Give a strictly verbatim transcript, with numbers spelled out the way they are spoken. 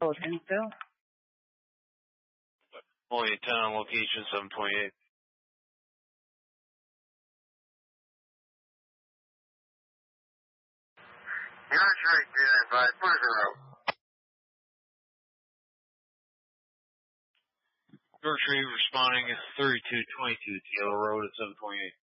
Oh, Hinsdale? Only ten on location, seven twenty-eight. Yours right there, but where's the road? York Tree responding is thirty-two twenty-two Taylor Road at seven twenty-eight.